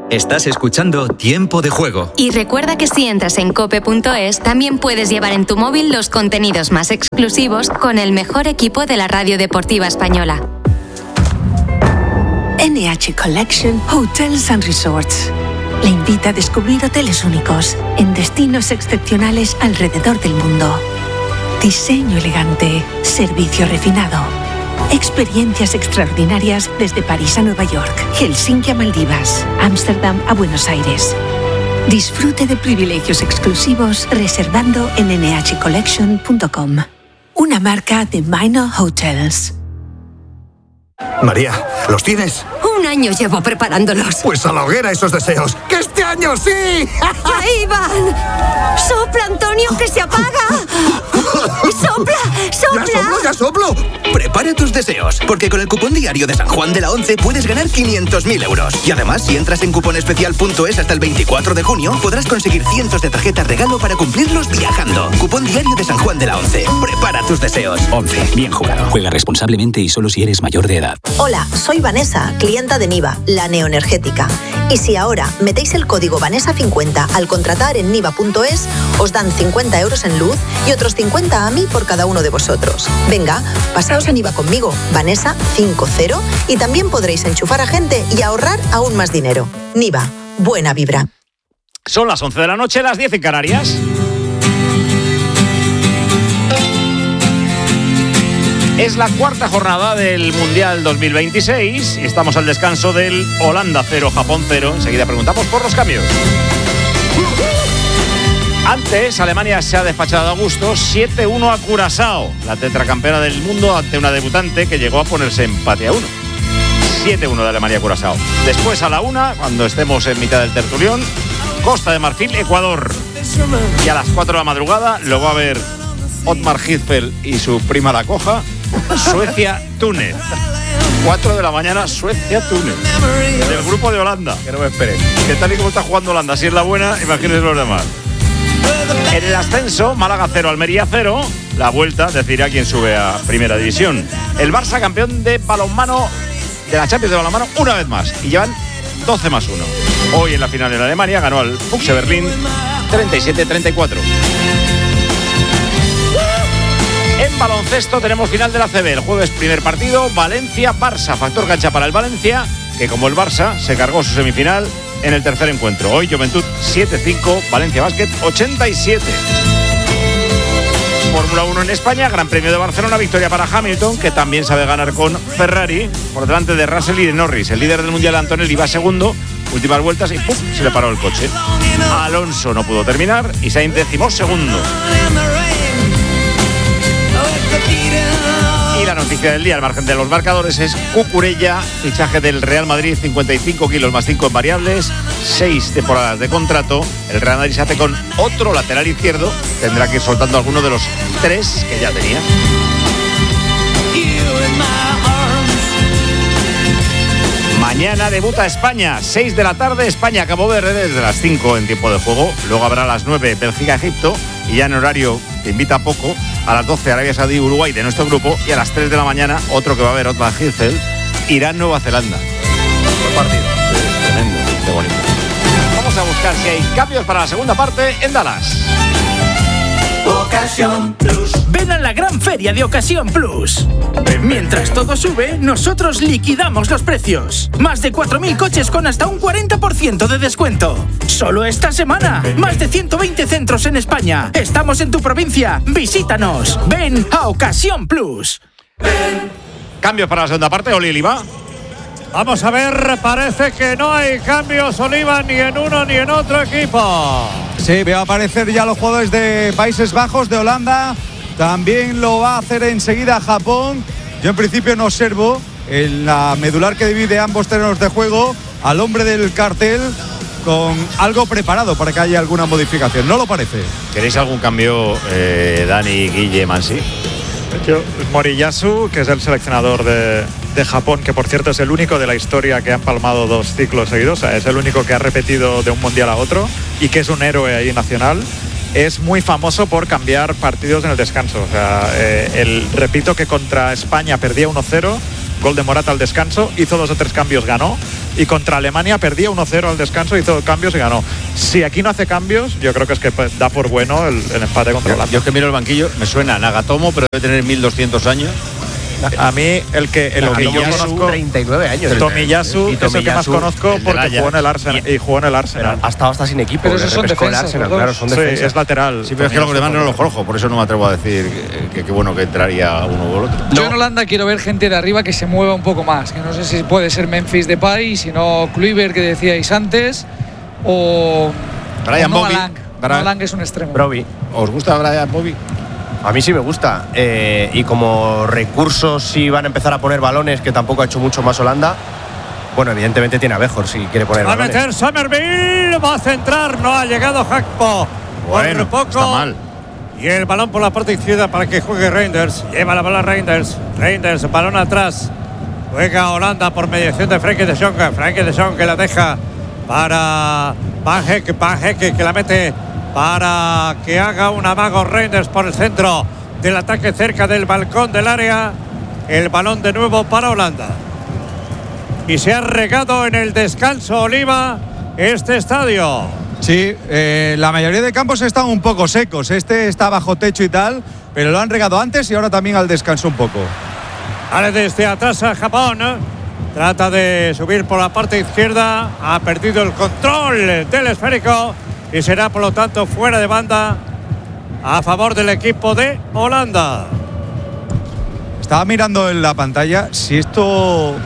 Estás escuchando Tiempo de Juego. Y recuerda que si entras en cope.es, también puedes llevar en tu móvil los contenidos más exclusivos con el mejor equipo de la radio deportiva española. NH Collection Hotels and Resorts le invita a descubrir hoteles únicos en destinos excepcionales alrededor del mundo. Diseño elegante, servicio refinado, experiencias extraordinarias desde París a Nueva York, Helsinki a Maldivas, Ámsterdam a Buenos Aires. Disfrute de privilegios exclusivos reservando en nhcollection.com. Una marca de Minor Hotels. María, ¿los tienes? Un año llevo preparándolos. Pues a la hoguera esos deseos. ¡Que este año sí! ¡Ahí van! ¡Sopla, Antonio, que se apaga! ¡Sopla, sopla! ¡Ya soplo! Prepara tus deseos, porque con el cupón diario de San Juan de la Once puedes ganar 500.000 euros. Y además, si entras en cuponespecial.es hasta el 24 de junio, podrás conseguir cientos de tarjetas regalo para cumplirlos viajando. Cupón diario de San Juan de la Once. Prepara tus deseos. 11. Bien jugado. Juega responsablemente y solo si eres mayor de edad. Hola, soy Vanessa, clienta de Niva, la neoenergética. Y si ahora metéis el código Vanessa50 al contratar en niva.es, os dan 50 euros en luz y otros 50 a mí por cada uno de vosotros. Venga, pasaos a Niva conmigo, Vanessa50, y también podréis enchufar a gente y ahorrar aún más dinero. Niva, buena vibra. Son las 11 de la noche, las 10 en Canarias. Es la cuarta jornada del Mundial 2026 y estamos al descanso del Holanda 0, Japón 0. Enseguida preguntamos por los cambios. Antes, Alemania se ha despachado a gusto 7-1 a Curazao, la tetracampeona del mundo, ante una debutante que llegó a ponerse empate a 1. 7-1 de Alemania a Curazao. Después, a la 1, cuando estemos en mitad del tertulión, Costa de Marfil, Ecuador. Y a las 4 de la madrugada lo va a ver Otmar Hitzfeld y su prima la coja, Suecia-Túnez. 4 de la mañana, Suecia-Túnez. Del grupo de Holanda. Que no me esperen. Que tal y como está jugando Holanda, si es la buena, imagínense los demás. En el ascenso, Málaga 0, Almería 0. La vuelta decidirá quién sube a Primera División. El Barça, campeón de balonmano, de la Champions de balonmano, una vez más. Y llevan 12 más 1. Hoy en la final en Alemania ganó al Füchse Berlín 37-34. En baloncesto tenemos final de la ACB. El jueves primer partido, Valencia-Barça. Factor cancha para el Valencia, que como el Barça se cargó su semifinal en el tercer encuentro. Hoy Juventud 7-5, Valencia Basket 87. Fórmula 1 en España, Gran Premio de Barcelona, victoria para Hamilton, que también sabe ganar con Ferrari, por delante de Russell y de Norris. El líder del Mundial, Antonelli, va segundo, últimas vueltas y ¡pum!, se le paró el coche. Alonso no pudo terminar y Sainz 12º. Y la noticia del día, al margen de los marcadores, es Cucurella, fichaje del Real Madrid, 55 kilos más 5 en variables, 6 temporadas de contrato. El Real Madrid se hace con otro lateral izquierdo, tendrá que ir soltando alguno de los 3 que ya tenía. Mañana debuta España, 6 de la tarde, España-Cabo Verde, desde las 5 en tiempo de juego. Luego habrá a las 9 Bélgica-Egipto, y ya en horario que invita poco, a las 12 Arabia Saudí, Uruguay de nuestro grupo, y a las 3 de la mañana otro que va a haber, Otmar Hitzfeld, Irán-Nueva Zelanda. Buen partido, tremendo, qué bonito. Vamos a buscar si hay cambios para la segunda parte en Dallas. Ocasión Plus. Ven a la gran feria de Ocasión Plus. Mientras todo sube, nosotros liquidamos los precios. Más de 4.000 coches con hasta un 40% de descuento. Solo esta semana. Más de 120 centros en España. Estamos en tu provincia. Visítanos. Ven a Ocasión Plus. Cambios para la segunda parte, Oli Oliva. Vamos a ver, parece que no hay cambios, Oliva, ni en uno ni en otro equipo. Sí, va a aparecer ya los jugadores de Países Bajos, de Holanda. También lo va a hacer enseguida Japón. Yo en principio no observo en la medular que divide ambos terrenos de juego al hombre del cartel con algo preparado para que haya alguna modificación. ¿No lo parece? ¿Queréis algún cambio, Dani, Guille, Mansi? Moriyasu, que es el seleccionador de Japón, que por cierto es el único de la historia que ha empalmado 2 ciclos seguidos, o sea, es el único que ha repetido de un mundial a otro y que es un héroe ahí nacional. Es muy famoso por cambiar partidos en el descanso. O sea, repito que contra España perdía 1-0, gol de Morata al descanso, hizo 2 o 3 cambios, ganó, y contra Alemania perdía 1-0 al descanso, hizo cambios y ganó. Si aquí no hace cambios, yo creo que es que da por bueno el empate contra Holanda. Yo que miro el banquillo, me suena Nagatomo, pero debe tener 1200 años. A mí el que yo conozco 39 años. Tomiyasu es el que más conozco porque jugó en el Arsenal y jugó en el Arsenal. Ha estado hasta sin equipo. Pero esos son defensas, Arsenal, claro, son defensas. Sí, es lateral. Sí, pero es que los demás no los conozco, por eso no me atrevo a decir que qué bueno que entraría uno u otro. Yo en Holanda quiero ver gente de arriba que se mueva un poco más, que no sé si puede ser Memphis Depay, si no Kluivert, que decíais antes, o Brian Noah Bobby. Lang. Noah Lang es un extremo. Broby. ¿Os gusta Brian Bobby? A mí sí me gusta. Y como recursos, si van a empezar a poner balones, que tampoco ha hecho mucho más Holanda, bueno, evidentemente tiene a Bejor si quiere poner balones. Va a meter Somerville, va a centrar, no ha llegado Gakpo. Bueno, poco. está mal. Y el balón por la parte izquierda para que juegue Reinders. Lleva la bola Reinders. Reinders, balón atrás. Juega Holanda por mediación de Frenkie de Jong. Frenkie de Jong que la deja para Van Hecke que la mete para que haga un amago Reinders por el centro del ataque cerca del balcón del área. El balón de nuevo para Holanda. Y se ha regado en el descanso, Oliva, este estadio. Sí, la mayoría de campos están un poco secos. Este está bajo techo y tal, pero lo han regado antes y ahora también al descanso un poco. Sale desde atrás a Japón. Trata de subir por la parte izquierda. Ha perdido el control del esférico y será por lo tanto fuera de banda a favor del equipo de Holanda. Estaba mirando en la pantalla. Si esto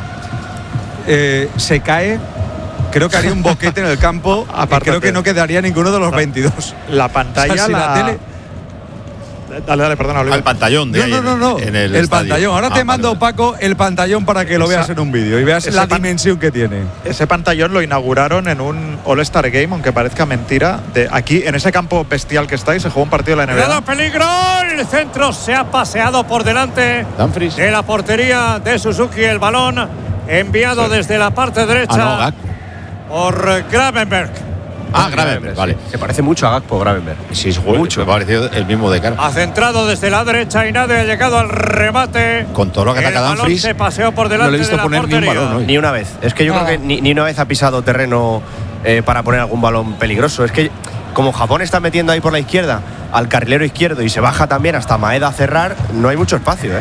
se cae, creo que haría un boquete en el campo. Y creo que no quedaría ninguno de los 22. La pantalla, o sea, si la tele... Dale, perdona, Oliver. Al pantallón de ahí. No. En el el pantallón. Ahora te mando, vale. Paco, el pantallón para que lo veas en un vídeo y veas la dimensión que tiene. Ese pantallón lo inauguraron en un All-Star Game, aunque parezca mentira. Aquí, en ese campo bestial que estáis, se jugó un partido de la NBA. ¡Cuidado, peligro! El centro se ha paseado por delante Dumfries. de la portería de Suzuki. El balón enviado desde la parte derecha por Gravenberg. Gravenberg, vale. Se parece mucho a Gakpo, Gravenberg. Sí, mucho. Me ha parecido el mismo de cara. Ha centrado desde la derecha y nadie ha llegado al remate. Con todo lo que ataca Dumfries. Se paseó por delante no le he visto de la poner portería. ni un balón hoy. Ni una vez. Es que yo creo que ni una vez ha pisado terreno para poner algún balón peligroso. Es que como Japón está metiendo ahí por la izquierda al carrilero izquierdo y se baja también hasta Maeda a cerrar, no hay mucho espacio.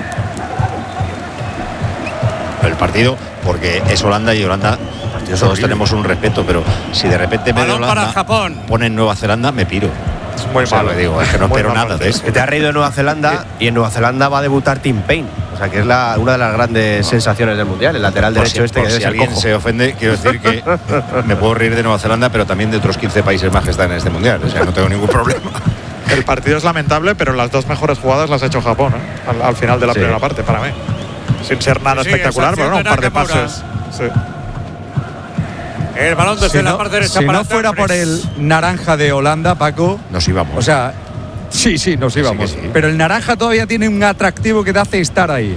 El partido, porque es Holanda y Holanda todos tenemos un respeto, pero si de repente me de Holanda para Japón. ponen Nueva Zelanda, me piro. Es muy malo. Digo, es que no espero nada de eso. Que te has reído de Nueva Zelanda y en Nueva Zelanda va a debutar Tim Payne. O sea, que es una de las grandes sensaciones del Mundial, el lateral derecho que debe si ser alguien cojo. se ofende, quiero decir que me puedo reír de Nueva Zelanda, pero también de otros 15 países más que están en este Mundial. O sea, no tengo ningún problema. El partido es lamentable, pero las dos mejores jugadas las ha hecho Japón, al final de la primera parte, para mí. Sin ser nada espectacular, pero un par de pases. Sí. El balón desde la parte derecha si para no fuera por el naranja de Holanda, Paco, nos íbamos. O sea, sí, nos íbamos. Sí. Pero el naranja todavía tiene un atractivo que te hace estar ahí.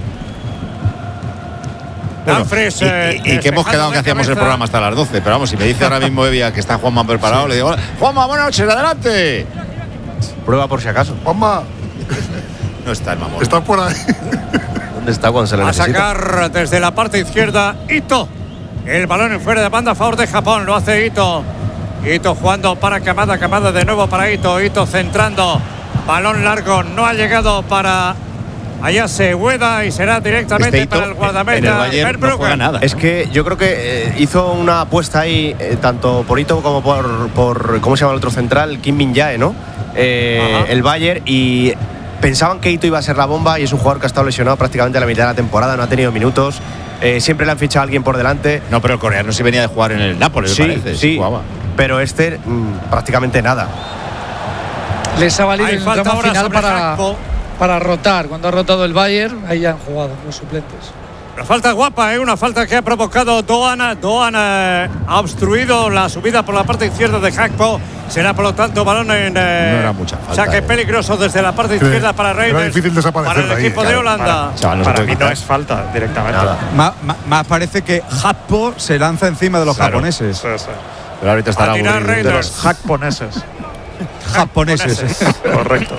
Bueno, y que hemos quedado que hacíamos el programa hasta las 12. Pero vamos, si me dice ahora mismo Evia que está Juanma preparado, le digo: Juanma, buenas noches, adelante. Prueba por si acaso. Juanma. No está el mamón. Está por ahí. ¿Dónde está cuando se le necesita? A sacar desde la parte izquierda Ito. El balón en fuera de banda a favor de Japón. Lo hace Ito. Ito jugando para Kamada. Kamada de nuevo para Ito. Ito centrando. Balón largo. No ha llegado para Ayase Ueda y será directamente para el guardameta. En el Bayern no juega nada. Es que yo creo que hizo una apuesta ahí, tanto por Ito como por ¿cómo se llama el otro central? Kim Min-jae, ¿no? El Bayern, y pensaban que Ito iba a ser la bomba, y es un jugador que ha estado lesionado prácticamente a la mitad de la temporada, no ha tenido minutos. Siempre le han fichado a alguien por delante. No, pero el coreano sí venía de jugar en el Nápoles, sí, me parece. Sí, pero prácticamente nada. Les ha valido el tramo final Gakpo para rotar. Cuando ha rotado el Bayern, ahí han jugado los suplentes. Una falta guapa, una falta que ha provocado Doan. Doan ha obstruido la subida por la parte izquierda de Gakpo. Será por lo tanto balón en no era mucha falta, saque peligroso desde la parte izquierda para Reinders. Era difícil desaparecer para el equipo de Holanda. Para mí no es falta directamente. Más parece que Gakpo se lanza encima de los japoneses. Sí. Pero ahorita estará de los japoneses. Correcto.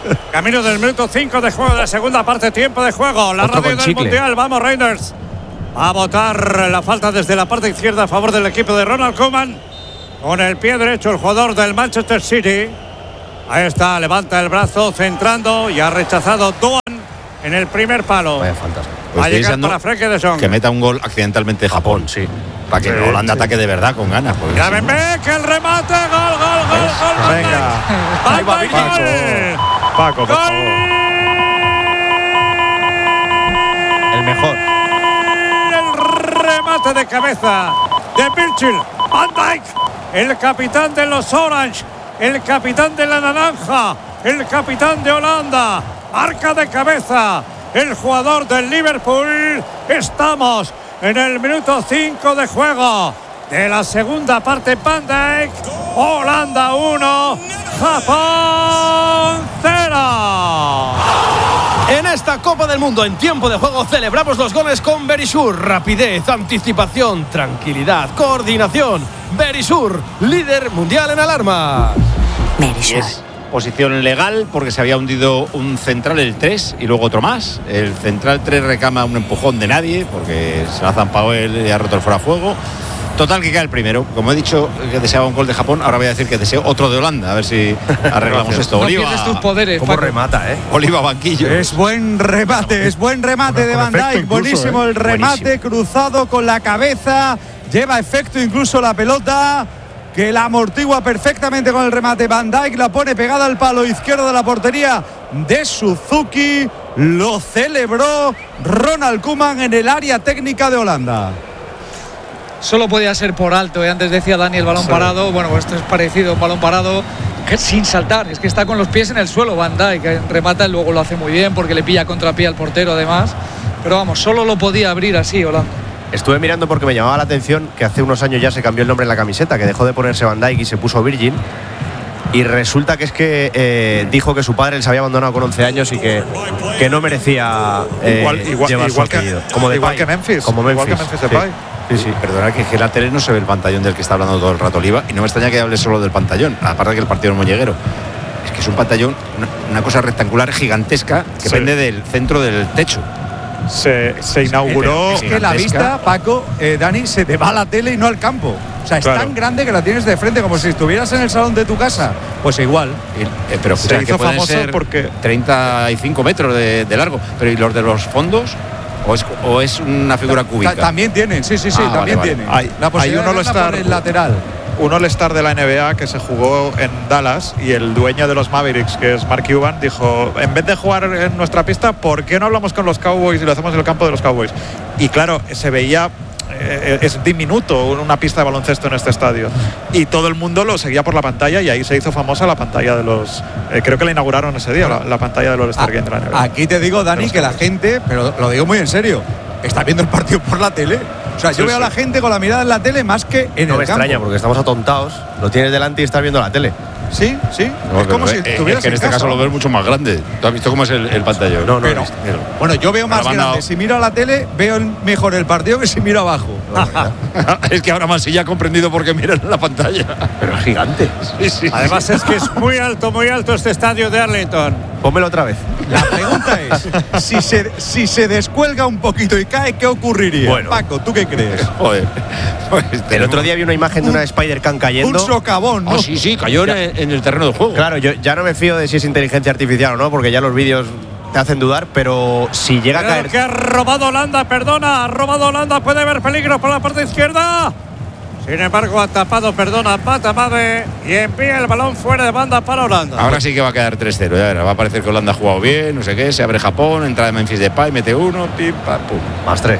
Camino del minuto 5 de juego de la segunda parte, tiempo de juego. La Otro radio del chicle. Mundial, vamos Reinders. a botar la falta desde la parte izquierda a favor del equipo de Ronald Koeman. Con el pie derecho el jugador del Manchester City. Ahí está, levanta el brazo, centrando y ha rechazado Doan en el primer palo. Vaya fantasma. Va a llegar para Frenkie de Jong. Que meta un gol accidentalmente Japón, sí. Para que Holanda ataque de verdad con ganas. Ya ven, que el remate, gol. Venga. Ahí va Paco, por favor. El mejor. El remate de cabeza de Virgil van Dijk, el capitán de los Orange, el capitán de la naranja, el capitán de Holanda. Marca de cabeza el jugador del Liverpool. Estamos en el minuto 5 de juego de la segunda parte. Van Dijk, Holanda 1, Japón 0. En esta Copa del Mundo, en tiempo de juego, celebramos los goles con Verisur. Rapidez, anticipación, tranquilidad, coordinación. Verisur, líder mundial en alarmas. Verisur. Posición legal porque se había hundido un central, el 3, y luego otro más. El central 3 recama un empujón de nadie porque se lo ha zampado él y ha roto el fuera de juego. Total, que cae el primero. Como he dicho que deseaba un gol de Japón, ahora voy a decir que deseo otro de Holanda. A ver si arreglamos esto. No Oliva, pierdes tus poderes. ¿Cómo Paco? remata, Oliva banquillo. Es buen remate de Van Dijk. Buenísimo el remate, cruzado con la cabeza. Lleva efecto incluso la pelota, que la amortigua perfectamente con el remate. Van Dijk la pone pegada al palo izquierdo de la portería de Suzuki. Lo celebró Ronald Koeman en el área técnica de Holanda. Solo podía ser por alto, antes decía Dani el balón parado. Bueno, pues esto es parecido a un balón parado que sin saltar, es que está con los pies en el suelo Van Dijk, que remata y luego lo hace muy bien porque le pilla contrapié al portero además. Pero vamos, solo lo podía abrir así Holanda. Estuve mirando porque me llamaba la atención que hace unos años ya se cambió el nombre en la camiseta, que dejó de ponerse Van Dijk y se puso Virgin. Y resulta que es que dijo que su padre les había abandonado con 11 años y que no merecía llevar su apellido. Igual que Memphis. Como Memphis. Igual que Memphis Depay. Sí. Perdona, que en la tele no se ve el pantallón del que está hablando todo el rato Oliva, y no me extraña que hable solo del pantallón, aparte de que el partido es moñeguero. Es que es un pantallón, una cosa rectangular gigantesca que pende del centro del techo. Se inauguró. Es que la vista, Paco, Dani, se te va a la tele y no al campo. O sea, es tan grande que la tienes de frente, como si estuvieras en el salón de tu casa. Pues igual. Pero se hizo famoso ser porque 35 metros de largo. Pero ¿y los de los fondos? ¿O es una figura cúbica? También tienen, sí, también tienen. Hay un All-Star lateral. Un All-Star de la NBA que se jugó en Dallas, y el dueño de los Mavericks, que es Mark Cuban, dijo: en vez de jugar en nuestra pista, ¿por qué no hablamos con los Cowboys y lo hacemos en el campo de los Cowboys? Y claro, se veía, es diminuto una pista de baloncesto en este estadio, y todo el mundo lo seguía por la pantalla, y ahí se hizo famosa la pantalla de los creo que la inauguraron ese día, la pantalla del All-Star Game de la NBA. Aquí te digo, Dani, que la gente, pero lo digo muy en serio, está viendo el partido por la tele. O sea, yo veo a la gente con la mirada en la tele más que en el campo. No me extraña, porque estamos atontados. Lo tienes delante y estás viendo la tele. Sí. No, es como si estuvieras en este caso lo ves mucho más grande. ¿Tú has visto cómo es el pantallón? No. Bueno, yo veo más grande. Si miro a la tele, veo mejor el partido que si miro abajo. Es que ahora más sí ya ha comprendido por qué miran la pantalla. Pero es gigante. Sí. Además es que es muy alto este estadio de Arlington. Pónmelo otra vez. La pregunta es, si se descuelga un poquito y cae, ¿qué ocurriría? Bueno. Paco, ¿tú qué crees? Joder. El otro día vi una imagen de una Spider-Can cayendo. Un socavón, ¿no? Sí, cayó en el terreno del juego. Claro, yo ya no me fío de si es inteligencia artificial o no, porque ya los vídeos te hacen dudar, pero si llega a caer. Que ha robado Holanda, puede haber peligro por la parte izquierda. Sin embargo, ha tapado, Patamade, y envía el balón fuera de banda para Holanda. Ahora sí que va a quedar 3-0, ya verás. Va a parecer que Holanda ha jugado bien, no sé qué, se abre Japón, entra de Memphis Depay, mete uno, pim, pam, pum. Más 3.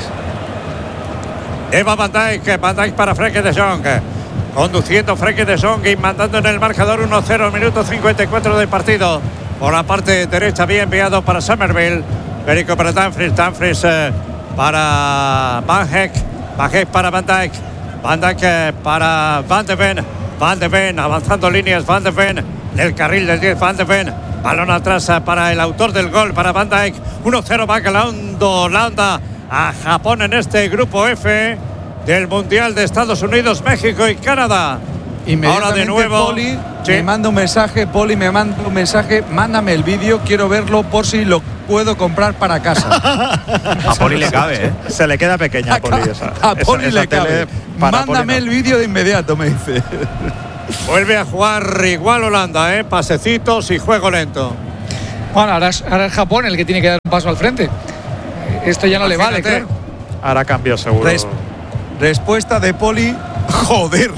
Eva Van Dijk para Frenkie de Jong. Conduciendo Frenkie de Jong y mandando en el marcador 1-0, minuto 54 del partido. Por la parte derecha, bien enviado para Somerville. Perico para Dumfries para Van Dijk para Van Dijk. Van Dijk para Van de Ven, avanzando líneas, Van de Ven, el carril del 10, Van de Ven, balón atrás para el autor del gol, para Van Dijk. 1-0 va ganando Holanda a Japón en este grupo F del Mundial de Estados Unidos, México y Canadá. Ahora de nuevo Poli me manda un mensaje, mándame el vídeo, quiero verlo por si lo puedo comprar para casa. A Poli le cabe, ¿eh? Se le queda pequeña a Poli. A Poli le cabe. Mándame el vídeo de inmediato, me dice. Vuelve a jugar igual Holanda, pasecitos y juego lento. Bueno, ahora es Japón el que tiene que dar un paso al frente. Esto ya no le vale, claro. Ahora cambio seguro. Respuesta de Poli. Joder.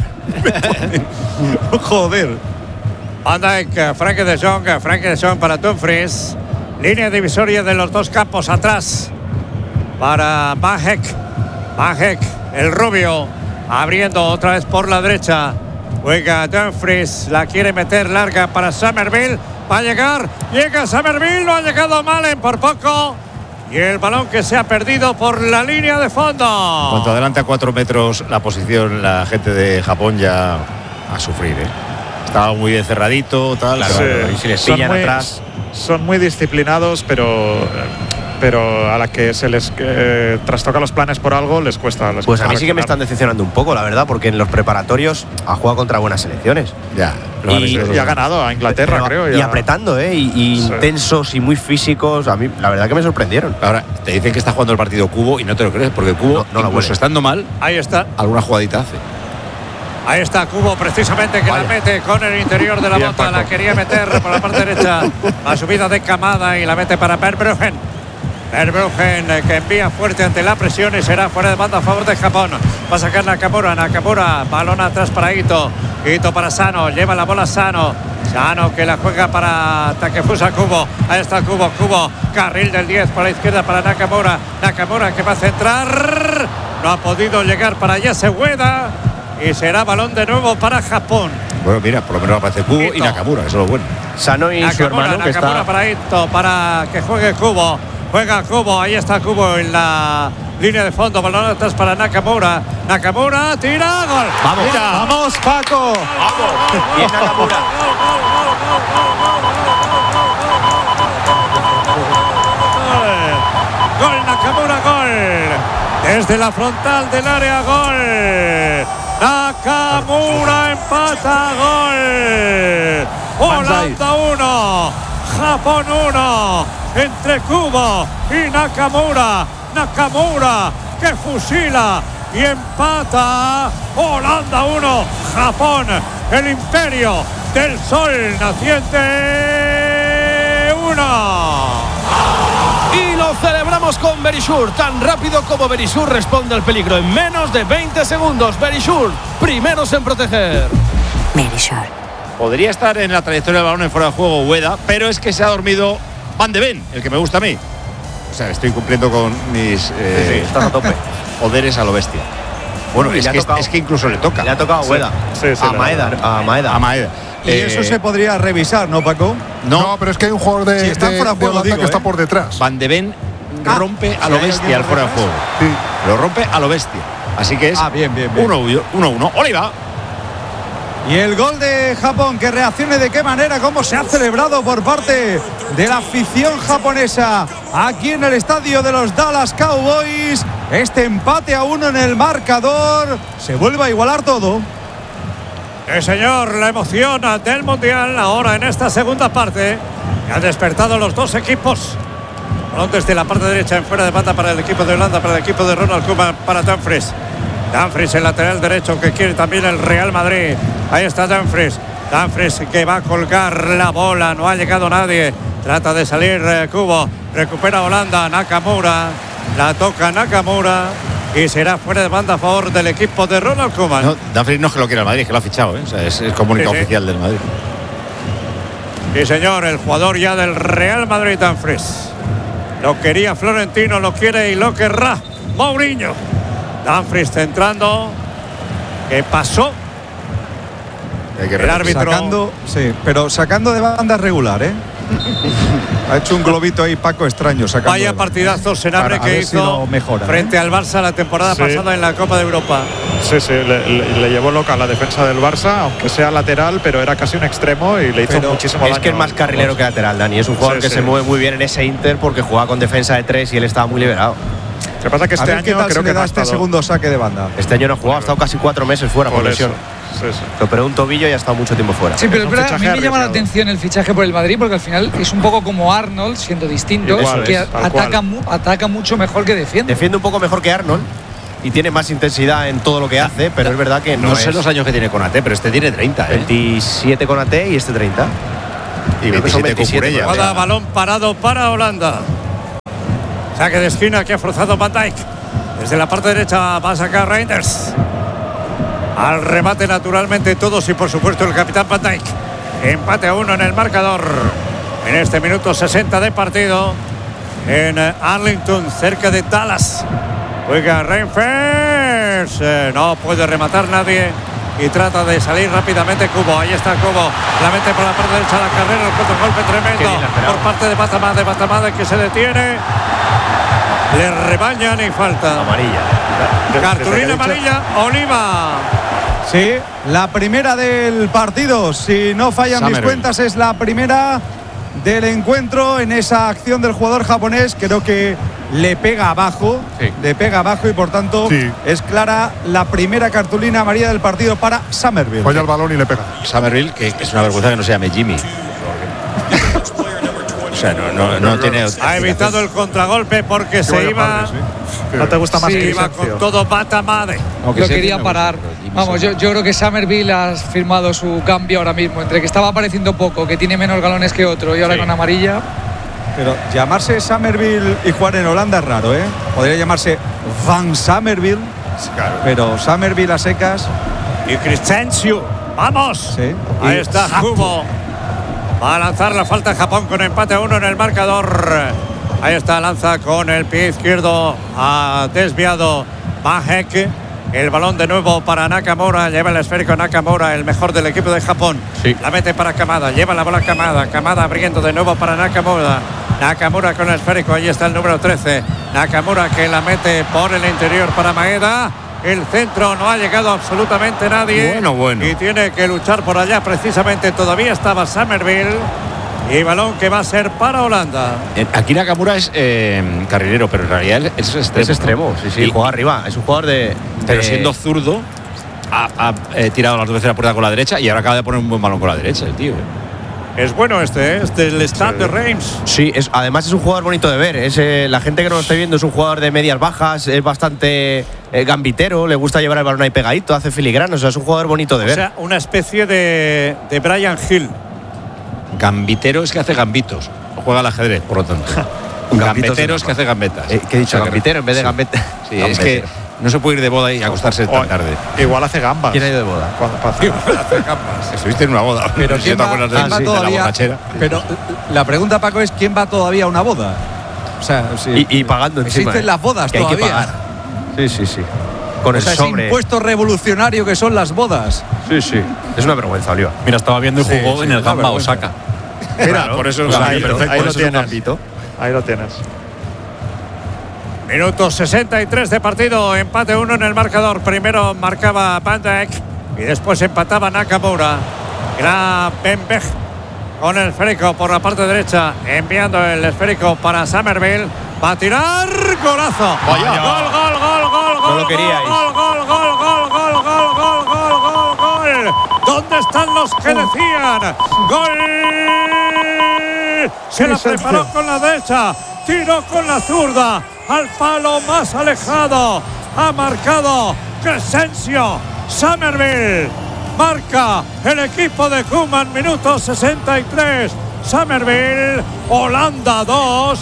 Joder. Van Dijk, Frenkie de Jong para Dumfries. Línea divisoria de los dos campos atrás. Para Van Dijk, el rubio, abriendo otra vez por la derecha. Juega Dumfries, la quiere meter larga para Summerville. Va a llegar, llega Summerville, no ha llegado Malen por poco. Y el balón que se ha perdido por la línea de fondo. Cuanto adelante a 4 metros la posición, la gente de Japón ya a sufrir, Estaba muy bien cerradito, tal. Claro, sí. Y si les pillan atrás. Son muy disciplinados, pero a la que se les trastoca los planes por algo les cuesta. Pues a mí sí que me están decepcionando un poco, la verdad, porque en los preparatorios ha jugado contra buenas selecciones. Ya. Y ha ganado a Inglaterra, creo. Y apretando, y intensos y muy físicos. A mí, la verdad que me sorprendieron. Ahora, te dicen que está jugando el partido Cubo y no te lo crees, porque Cubo, incluso estando mal, ahí está. Alguna jugadita hace. Ahí está Cubo precisamente que la mete con el interior de la bota. Paco. La quería meter por la parte derecha. A subida de Camada y la mete para Verbruggen. Verbruggen que envía fuerte ante la presión y será fuera de banda a favor de Japón. Va a sacar Nakamura. Balón atrás para Ito. Ito para Sano. Lleva la bola Sano. Sano que la juega para Takefusa Kubo. Ahí está Kubo. Carril del 10 por la izquierda para Nakamura. Nakamura que va a centrar. No ha podido llegar para allá Ueda. Y será balón de nuevo para Japón. Bueno, mira, por lo menos aparece Kubo y Nakamura, eso es lo bueno. Sano y su hermano que está. Para Ito, para que juegue Kubo. Juega Kubo, ahí está Kubo en la línea de fondo. Balón atrás para Nakamura. Nakamura tira, gol. Vamos, mira. Vamos, Paco. Vamos. Bien Nakamura. Gol Nakamura, gol. Desde la frontal del área, gol. Nakamura empata, gol. Holanda 1, Japón 1. Entre Kubo y Nakamura. Nakamura que fusila y empata. Holanda 1, Japón, el imperio del sol naciente 1. Y lo celebramos con Verisure. Tan rápido como Verisure responde al peligro en menos de 20 segundos. Verisure, primeros en proteger. Verisure. Podría estar en la trayectoria del balón en fuera de juego Ueda, pero es que se ha dormido Van de Ven, el que me gusta a mí. O sea, estoy cumpliendo con mis estás a tope. poderes a lo bestia. Bueno, es que incluso le toca. Le ha tocado a Ueda. Sí, a Maeda. Y eso se podría revisar, ¿no, Paco? No, pero es que hay un jugador de juego, que está por detrás. Van de Ven rompe a lo bestia al fuera de juego. Sí. Lo rompe a lo bestia. Así que es bien. 1-1. ¡Oliva! Y el gol de Japón, que reaccione de qué manera, cómo se ha celebrado por parte de la afición japonesa aquí en el estadio de los Dallas Cowboys. Este empate a 1 en el marcador. Se vuelve a igualar todo. Señor, la emoción del Mundial ahora en esta segunda parte. Han despertado los dos equipos. Balón desde la parte derecha en fuera de banda para el equipo de Holanda, para el equipo de Ronald Koeman, para Dumfries. Dumfries, el lateral derecho que quiere también el Real Madrid. Ahí está Dumfries que va a colgar la bola. No ha llegado nadie. Trata de salir Kubo. Recupera Holanda. Nakamura. La toca Nakamura. Y será fuera de banda a favor del equipo de Ronald Koeman. No, Dumfries no es que lo quiera el Madrid, es que lo ha fichado. O sea, es comunicado oficial del Madrid. Sí, señor. El jugador ya del Real Madrid, Dumfries. Lo quería Florentino, lo quiere y lo querrá Mourinho. Dumfries centrando. ¿Qué pasó? El árbitro sacando de banda regular, Ha hecho un globito ahí Paco extraño. Vaya partidazo Senabre que hizo frente al Barça la temporada pasada en la Copa de Europa. Sí, le llevó loca la defensa del Barça, aunque sea lateral, pero era casi un extremo y le hizo muchísimo daño. Es que es más carrilero que lateral, Dani. Es un jugador que se mueve muy bien en ese Inter porque juega con defensa de 3 y él estaba muy liberado. Lo que pasa es que este año creo que da este segundo saque de banda. Este año no ha jugado, ha estado casi 4 meses fuera por lesión. Pero un tobillo y ha estado mucho tiempo fuera. Sí, pero es verdad, a mí me llama la atención el fichaje por el Madrid porque al final es un poco como Arnold, siendo distinto, que ataca mucho mejor que defiende. Defiende un poco mejor que Arnold y tiene más intensidad en todo lo que hace, pero es verdad que no sé los años que tiene Konaté, pero este tiene 30. 27 Konaté y este 30. Y 27 Cada balón parado para Holanda. Saque de esquina que ha forzado Van Dijk. Desde la parte derecha va a sacar Reinders. Al remate naturalmente todos y por supuesto el capitán Van Dijk. Empate a 1 en el marcador. En este minuto 60 de partido. En Arlington, cerca de Dallas. Juega Reinders. No puede rematar nadie. Y trata de salir rápidamente Kubo. Ahí está Kubo. La mete por la parte derecha de la carrera. El contragolpe tremendo por parte de Batamade. Batamade que se detiene. Le rebañan y falta. Amarilla. Cartulina amarilla. Oliva. Sí, la primera del partido. Si no fallan mis cuentas, es la primera del encuentro en esa acción del jugador japonés. Creo que le pega abajo, y por tanto es clara la primera cartulina amarilla del partido para Summerville. Falla el balón y le pega. Summerville, que es una vergüenza que no se llame Jimmy. O sea, no tiene. Ha evitado el contragolpe porque se iba. ¿No te gusta más que iba con todo Batamade? Lo quería parar. Vamos, yo creo que Summerville ha firmado su cambio ahora mismo. Entre que estaba apareciendo poco, que tiene menos galones que otro, y ahora con amarilla. Pero llamarse Summerville y jugar en Holanda es raro, ¿eh? Podría llamarse Van Summerville, pero Summerville a secas. Y Crescencio, ¡vamos! Sí. Ahí está Kubo. Va a lanzar la falta Japón con empate a 1 en el marcador. Ahí está, lanza con el pie izquierdo. Ha desviado Mahek. El balón de nuevo para Nakamura. Lleva el esférico Nakamura, el mejor del equipo de Japón. La mete para Kamada. Lleva la bola Kamada. Kamada abriendo de nuevo para Nakamura. Nakamura con el esférico. Ahí está el número 13. Nakamura que la mete por el interior para Maeda. El centro no ha llegado absolutamente nadie. Bueno. Y tiene que luchar por allá precisamente. Todavía estaba Summerville. Y balón que va a ser para Holanda. Aquí Nakamura es carrilero, pero en realidad es extremo. Es extremo, sí, juega arriba. Es un jugador de. Pero siendo zurdo, ha tirado las dos veces la puerta con la derecha y ahora acaba de poner un buen balón con la derecha, el tío. Es bueno este el Stade de Reims. Sí, además es un jugador bonito de ver. La gente que no lo está viendo es un jugador de medias bajas, es bastante gambitero, le gusta llevar el balón ahí pegadito, hace filigranos, o sea, es un jugador bonito de ver. O sea, una especie de Brian Hill. Gambitero es que hace gambitos, juega al ajedrez, por lo tanto. Gambetero es que hace gambetas. ¿Qué he dicho? Gambitero en vez de gambeta. Sí, gambetero. Es que no se puede ir de boda y acostarse tan tarde. Igual hace gambas. ¿Quién ha ido de boda? Hace gambas. Estuviste en una boda. Pero ¿quién va todavía? Pero la pregunta, Paco, es ¿quién va todavía a una boda? O sea, y pagando encima. Existen las bodas que todavía. Hay que pagar. Sí. Con el sobre. Ese impuesto revolucionario que son las bodas. Sí. Es una vergüenza, Oliva. Mira, estaba viendo el juego en el Gamba Osaka. Mira, por eso ahí lo tienes. Ahí lo tienes. Minuto 63 de partido, empate 1 en el marcador. Primero marcaba Van Dijk y después empataba Nakamura. Era Benbech con el esférico por la parte derecha, enviando el esférico para Summerville. Va a tirar, golazo. Vaya. Gol. No lo queríais. Gol. ¿Dónde están los que decían? Gol. Se la preparó con la derecha, tiró con la zurda al palo más alejado. Ha marcado Crescencio. Summerville marca el equipo de Koeman, minuto 63. Summerville, Holanda 2,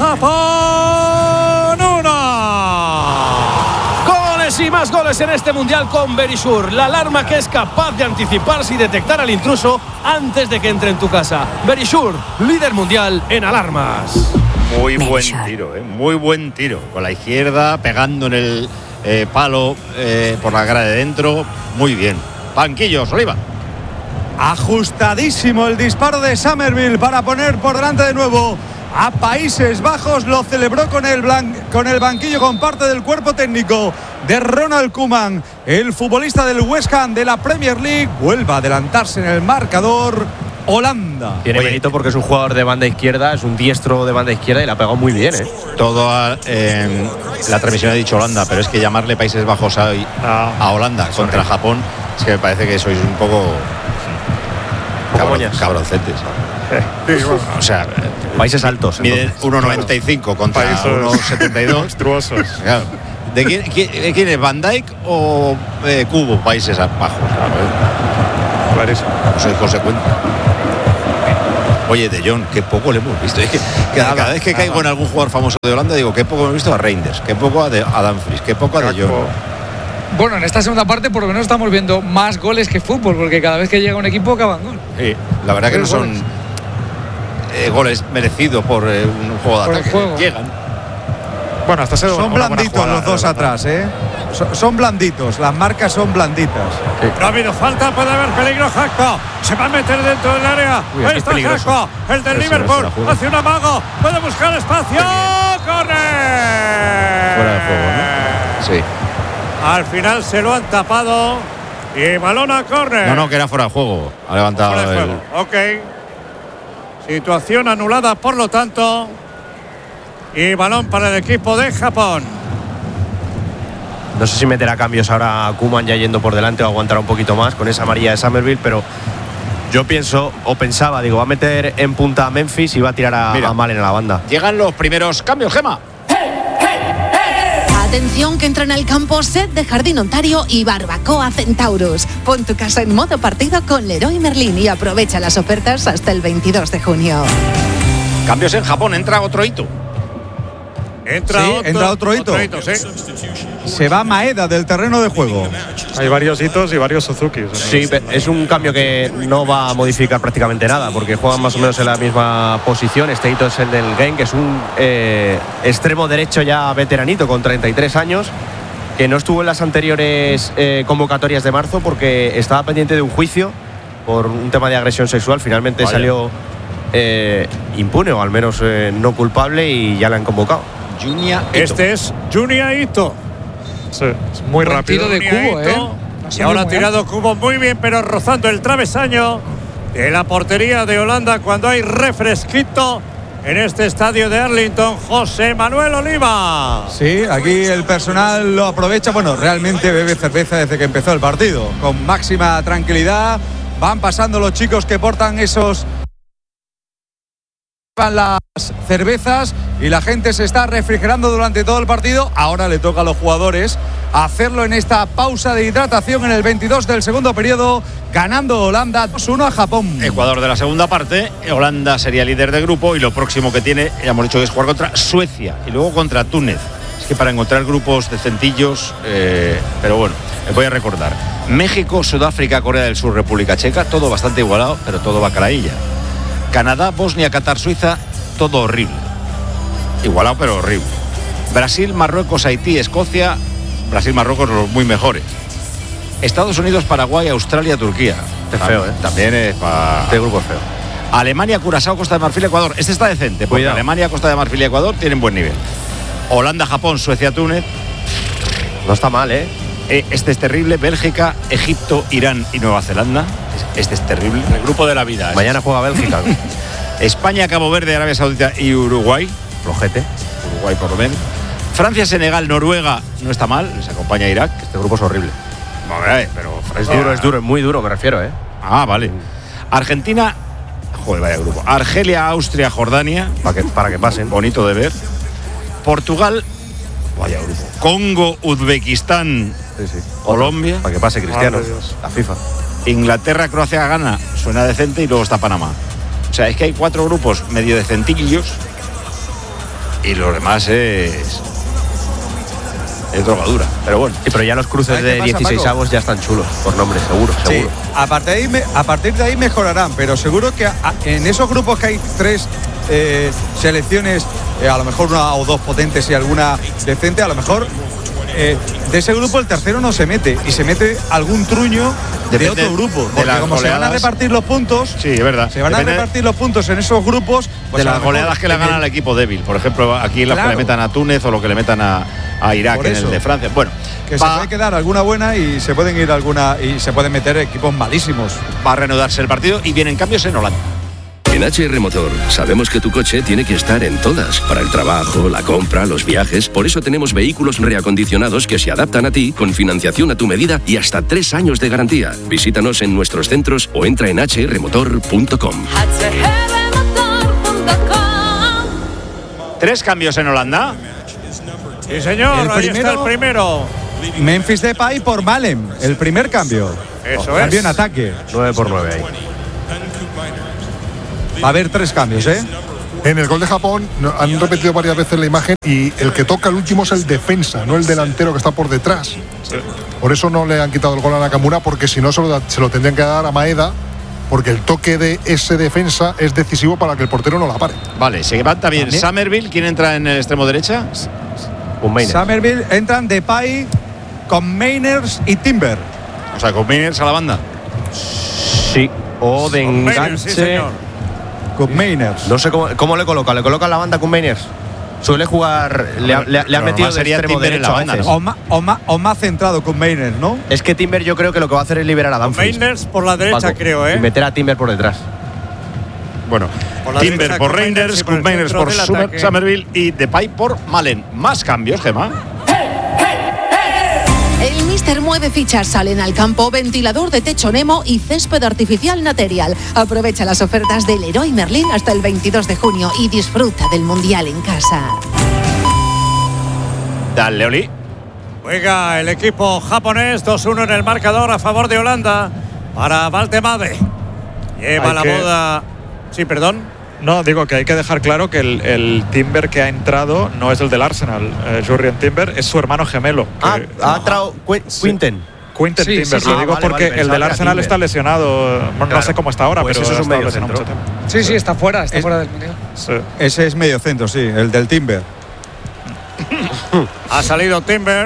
Japón 1. Goles y más goles en este mundial con Verisure, la alarma que es capaz de anticiparse y detectar al intruso antes de que entre en tu casa. Verisure, líder mundial en alarmas. Muy buen tiro, muy buen tiro. Con la izquierda, pegando en el palo por la cara de dentro. Muy bien. Banquillos, Oliva. Ajustadísimo el disparo de Summerville para poner por delante de nuevo a Países Bajos. Lo celebró con el banquillo, con parte del cuerpo técnico de Ronald Koeman. El futbolista del West Ham de la Premier League vuelve a adelantarse en el marcador. Holanda. Tiene mérito porque es un jugador de banda izquierda, es un diestro de banda izquierda y la ha pegado muy bien. Todo la transmisión ha dicho Holanda, pero es que llamarle Países Bajos a Holanda contra Japón Es que me parece que sois un poco cabroncetes. Sí, bueno. O sea, países altos. Miden 1,95 contra 1,72. Monstruosos. Claro. ¿De quién es? ¿Van Dijk o Cubo? Países Bajos. Clarísimo. No soy consecuente. Oye, De Jong, qué poco le hemos visto. Es que cada vez que caigo en algún jugador famoso de Holanda, digo, qué poco hemos visto a Reinders, qué poco a Dumfries, qué poco a De Jong. Bueno, en esta segunda parte por lo menos estamos viendo más goles que fútbol, porque cada vez que llega un equipo acaban gol. Sí, la verdad que no son goles merecidos por un juego de ataque. Llegan. Bueno, hasta son blanditos los dos atrás, ¿eh? Son blanditos, las marcas son blanditas. Sí. No ha habido falta, puede haber peligro. Gakpo se va a meter dentro del área. Ahí está Gakpo, el del Liverpool, hace un amago, puede buscar espacio. ¡Corre! Fuera de juego, ¿no? Sí. Al final se lo han tapado y balón a córner. No, que era fuera de juego. Ha levantado fuera de juego. Ok. Situación anulada, por lo tanto. Y balón para el equipo de Japón. No sé si meterá cambios ahora Koeman ya yendo por delante o aguantará un poquito más con esa amarilla de Summerville, pero yo pensaba, va a meter en punta a Memphis y va a tirar a Malen a la banda. Llegan los primeros cambios, Gema. Atención que entran al campo Set de Jardín Ontario y Barbacoa Centaurus. Pon tu casa en modo partido con Leroy Merlin y aprovecha las ofertas hasta el 22 de junio. Cambios en Japón, entra otro hito. Entra otro hito. Sí. Se va Maeda del terreno de juego. Hay varios hitos y varios Suzukis. Sí, es un cambio que no va a modificar prácticamente nada, porque juegan más o menos en la misma posición. Este hito es el del Genk, que es un extremo derecho ya veteranito con 33 años, que no estuvo en las anteriores convocatorias de marzo porque estaba pendiente de un juicio por un tema de agresión sexual. Finalmente salió impune, o al menos no culpable, y ya la han convocado. Este es Junya Ito. Sí, es muy rápido. Tiro de Cubo, Y ahora ha tirado Cubo muy bien, pero rozando el travesaño de la portería de Holanda cuando hay refresquito en este estadio de Arlington. José Manuel Oliva. Sí, aquí el personal lo aprovecha. Bueno, realmente bebe cerveza desde que empezó el partido. Con máxima tranquilidad. Van pasando los chicos que portan esos... las cervezas y la gente se está refrigerando durante todo el partido. Ahora le toca a los jugadores hacerlo en esta pausa de hidratación en el 22 del segundo periodo, ganando Holanda 2-1 a Japón. Ecuador de la segunda parte. Holanda sería líder de grupo y lo próximo que tiene, ya hemos dicho, que es jugar contra Suecia y luego contra Túnez. Es que para encontrar grupos decentillos, pero bueno, les voy a recordar: México, Sudáfrica, Corea del Sur, República Checa, todo bastante igualado, pero todo bacalaílla. Canadá, Bosnia, Qatar, Suiza, todo horrible. Igualado, pero horrible. Brasil, Marruecos, Haití, Escocia. Brasil, Marruecos, los muy mejores. Estados Unidos, Paraguay, Australia, Turquía. Es feo, ¿eh? También es para... Este grupo es feo. Alemania, Curazao, Costa de Marfil, Ecuador. Este está decente, porque Alemania, Costa de Marfil y Ecuador tienen buen nivel. Holanda, Japón, Suecia, Túnez. No está mal, ¿eh? Este es terrible. Bélgica, Egipto, Irán y Nueva Zelanda. Este es terrible. El grupo de la vida. Mañana juega Bélgica. España, Cabo Verde, Arabia Saudita y Uruguay. Flojete. Uruguay por lo menos. Francia, Senegal, Noruega. No está mal. Les acompaña Irak. Este grupo es horrible. Pero es duro, es muy duro, me refiero, ¿eh? Ah, vale. Argentina. Joder, vaya grupo. Argelia, Austria, Jordania. Para que pasen. Bonito de ver. Portugal. Vaya grupo. Congo, Uzbekistán. Sí. Colombia. Para que pase Cristiano. La FIFA. Inglaterra, Croacia, Ghana. Suena decente y luego está Panamá. O sea, es que hay 4 grupos medio decentillos y los demás es drogadura. Pero bueno. Sí, pero ya los cruces de 16avos ya están chulos, por nombre, seguro. Sí, a partir de ahí mejorarán, pero seguro que en esos grupos que hay 3 selecciones, a lo mejor 1 o 2 potentes y alguna decente, a lo mejor de ese grupo el tercero no se mete y se mete algún truño de otro grupo, porque como se van a repartir los puntos, sí, es verdad, se van a repartir los puntos en esos grupos, pues de las goleadas que le ganan al equipo débil. Por ejemplo, aquí los que le metan a Túnez o lo que le metan a Irak en el de Francia. Bueno, que se puede quedar alguna buena y se pueden ir y se pueden meter equipos malísimos. Va a reanudarse el partido y vienen cambios en Holanda. En HR Motor sabemos que tu coche tiene que estar en todas, para el trabajo, la compra, los viajes. Por eso tenemos vehículos reacondicionados que se adaptan a ti, con financiación a tu medida y hasta 3 años de garantía. Visítanos en nuestros centros o entra en hrmotor.com. 3 cambios en Holanda. Sí, señor, ahí está el primero. Memphis Depay por Malen, el primer cambio. Eso Cambio es. en ataque. 9 por 9 ahí. Va a haber 3 cambios, ¿eh? En el gol de Japón han repetido varias veces la imagen y el que toca el último es el defensa, no el delantero que está por detrás. Por eso no le han quitado el gol a Nakamura, porque si no se lo tendrían que dar a Maeda, porque el toque de ese defensa es decisivo para que el portero no la pare. Vale, se van también Somerville. ¿Quién entra en el extremo derecha? Somerville, entran Depay con Mainers y Timber. O sea, con Mainers a la banda. Sí, o de enganche. Con Mainers. No sé cómo le coloca. ¿Le coloca en la banda con Mainers? Suele jugar. Le ha metido de extremo derecho a veces. O más centrado con Mainers, ¿no? Es que Timber yo creo que lo que va a hacer es liberar a Dumfries. Mainers por la derecha, Paco, creo, ¿eh? Y meter a Timber por detrás. Bueno, Timber por Reinders, Cook Mainers por Somerville y Depay por Malen. Más cambios, Gemma. El Mister mueve fichas, salen al campo ventilador de techo Nemo y césped artificial Material. Aprovecha las ofertas del Leroy Merlin hasta el 22 de junio y disfruta del Mundial en casa. Dale, Oli. Juega el equipo japonés, 2-1 en el marcador a favor de Holanda para Valtemade. Lleva la boda. Sí, perdón. No, digo que hay que dejar claro que el Timber que ha entrado no es el del Arsenal. Jurrien Timber es su hermano gemelo. Ha entrado Quinten. Quinten Timber, lo digo porque el del Arsenal está lesionado. No sé cómo está ahora, pues pero eso es un medio centro. centro. Sí, está fuera del mundial. Sí. Ese es medio centro, sí, el del Timber. Ha salido Timber.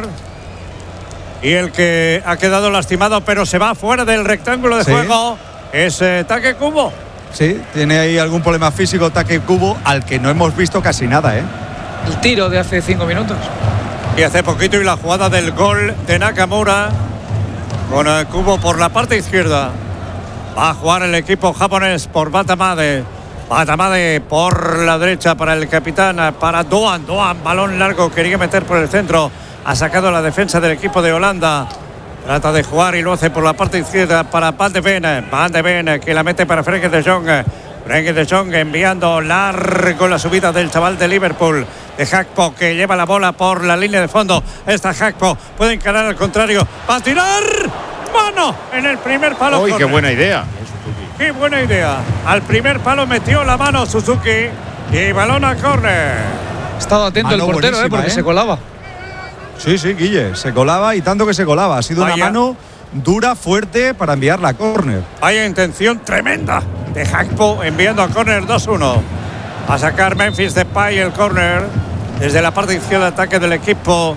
Y el que ha quedado lastimado, pero se va fuera del rectángulo de juego, es Take Kubo. Sí, tiene ahí algún problema físico Take Kubo, al que no hemos visto casi nada, ¿eh? El tiro de hace 5 minutos. Y hace poquito, y la jugada del gol de Nakamura con el Kubo por la parte izquierda. Va a jugar el equipo japonés por Batamade. Batamade por la derecha para el capitán, para Doan. Doan, balón largo, quería meter por el centro. Ha sacado la defensa del equipo de Holanda. Trata de jugar y lo hace por la parte izquierda para Van de Ven. Van de Ven que la mete para Frenkie de Jong. Frenkie de Jong enviando largo la subida del chaval de Liverpool. De Gakpo que lleva la bola por la línea de fondo. Está Gakpo. Puede encarar al contrario. Va a tirar. Mano en el primer palo. Uy, qué buena idea. Qué buena idea. Al primer palo metió la mano Suzuki. Y balón a córner. Estaba atento el portero, porque se colaba. Sí, Guille, se colaba y tanto que se colaba. Ha sido una mano dura, fuerte para enviarla a córner. Vaya intención tremenda de Gakpo enviando a córner 2-1. A sacar Memphis Depay el córner desde la parte izquierda de ataque del equipo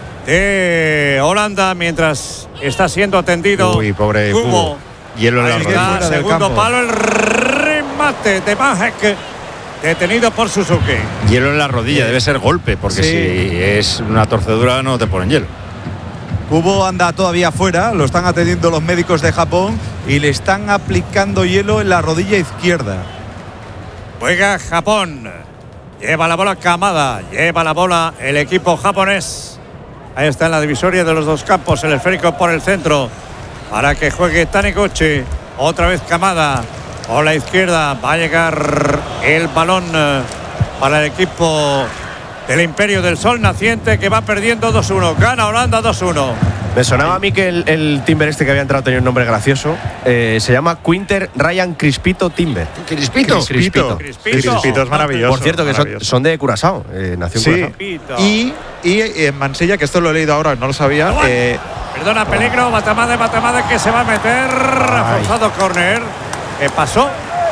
de Holanda, mientras está siendo atendido. Uy, pobre Kubo. Hielo en la rodilla. Segundo palo, el remate de Majek. Detenido por Suzuki. Hielo en la rodilla, debe ser golpe, porque si es una torcedura no te ponen hielo. Kubo anda todavía fuera, lo están atendiendo los médicos de Japón y le están aplicando hielo en la rodilla izquierda. Juega Japón. Lleva la bola Kamada, lleva la bola el equipo japonés. Ahí está en la divisoria de los dos campos, el esférico por el centro, para que juegue Taniguchi. Otra vez Kamada. Por la izquierda va a llegar el balón para el equipo del Imperio del Sol Naciente, que va perdiendo 2-1. Gana Holanda 2-1. Me sonaba a mí que el Timber este que había entrado tenía un nombre gracioso. Se llama Quinter Ryan Crispito Timber. Crispito es maravilloso. Por cierto, que son de Curazao. Nació en Curazao. Y en Mansilla, que esto lo he leído ahora, no lo sabía. Perdona, peligro. Batamade que se va a meter. Forzado córner. ¿Qué pasó?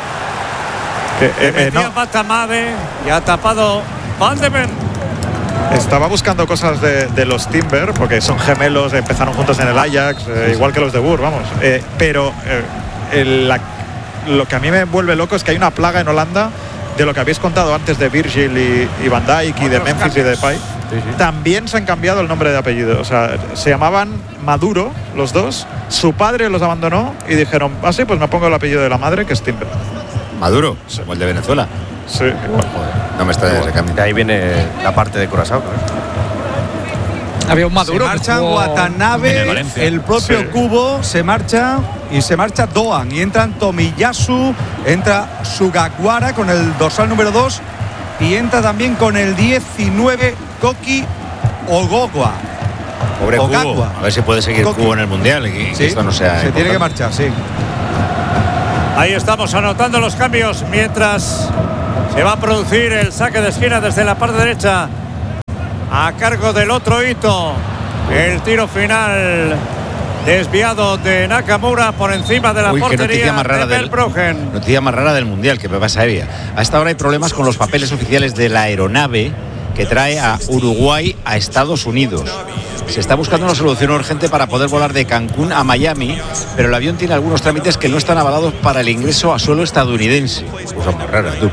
No. Batamade y ha tapado Van de Ven. Estaba buscando cosas de los Timber, porque son gemelos, empezaron juntos en el Ajax, igual que los de Boer, vamos. Pero lo que a mí me vuelve loco es que hay una plaga en Holanda de lo que habéis contado antes de Virgil y Van Dijk y de Memphis y de Depay. También se han cambiado el nombre de apellido. O sea, se llamaban Maduro los dos. Su padre los abandonó y dijeron, sí, pues me pongo el apellido de la madre, que es Timber. Maduro, como el de Venezuela. Sí. No me extraña ese cambio. De ahí viene la parte de Curazao. Había un Maduro. Se marchan Watanabe, el propio Kubo se marcha y se marcha Doan. Y entran Tomiyasu, entra Sugawara con el dorsal número 2 y entra también con el 19 Koki Ogogwa. Pobre Kubo. A ver si puede seguir Kubo en el Mundial y que esto no sea. Se tiene que marchar, sí. Ahí estamos anotando los cambios mientras se va a producir el saque de esquina desde la parte derecha a cargo del otro Ito. El tiro final desviado de Nakamura por encima de la portería de Verbruggen. Noticia más rara del Mundial, que me pasa Evia. A esta hora hay problemas con los papeles oficiales de la aeronave que trae a Uruguay a Estados Unidos. Se está buscando una solución urgente para poder volar de Cancún a Miami, pero el avión tiene algunos trámites que no están avalados para el ingreso a suelo estadounidense. Cosa muy rara, tú.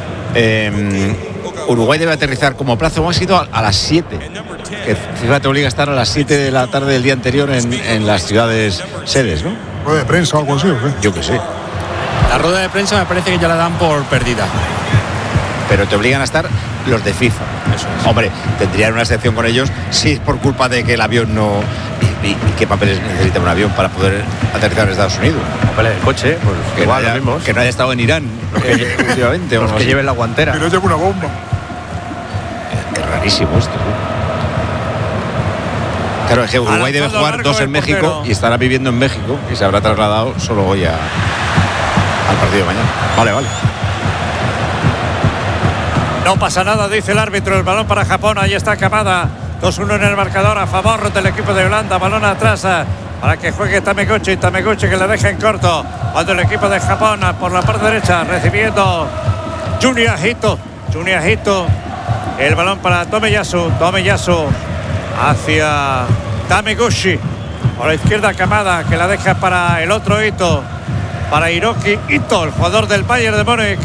Uruguay debe aterrizar como plazo máximo a las 7. Que FIFA te obliga a estar a las 7 de la tarde del día anterior en las ciudades sedes, ¿no? ¿Rueda de prensa o algo así o qué? Yo que sé. La rueda de prensa me parece que ya la dan por perdida. Pero te obligan a estar los de FIFA. Eso es. Hombre, tendrían una excepción con ellos si es por culpa de que el avión no... ¿Y qué papeles necesita un avión para poder aterrizar en Estados Unidos? Papeles del coche, pues que igual lo mismo. Que no haya estado en Irán últimamente. Los que lleven la guantera. Que no lleve una bomba. Es rarísimo esto. Claro, es que Uruguay debe jugar 2 en México y estará viviendo en México y se habrá trasladado solo hoy al partido de mañana. Vale. No pasa nada, dice el árbitro. El balón para Japón. Ahí está Kamada. 2-1 en el marcador a favor del equipo de Holanda. Balón atrás para que juegue Tameguchi. Tameguchi que le deja en corto. Cuando el equipo de Japón por la parte derecha recibiendo Junya Hito. El balón para Tomiyasu. Tomiyasu hacia Tameguchi. Por la izquierda Kamada que la deja para el otro Ito. Para Hiroki Ito, el jugador del Bayern de Múnich.